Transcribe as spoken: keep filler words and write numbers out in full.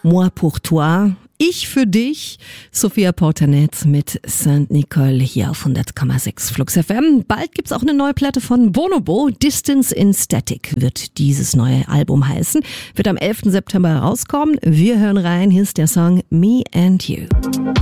Moi pour toi. Ich für dich, Sophia Portanet mit Saint Nicole hier auf hundert Komma sechs Flux F M. Bald gibt's auch eine neue Platte von Bonobo. Distance in Static wird dieses neue Album heißen. Wird am elften September rauskommen. Wir hören rein. Hier ist der Song Me and You.